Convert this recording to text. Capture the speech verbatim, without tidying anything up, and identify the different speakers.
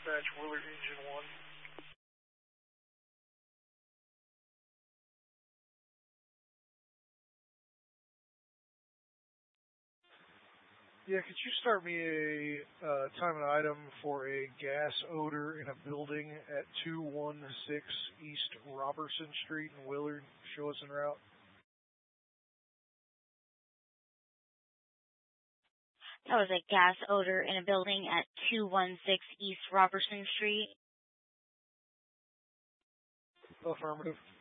Speaker 1: dispatch, Willard Engine one. Yeah, could you start me a uh, time and item for a gas odor in a building at two one six East Robertson Street in Willard? Show us en route.
Speaker 2: That was a gas odor in a building at two one six East Robertson Street.
Speaker 1: Affirmative.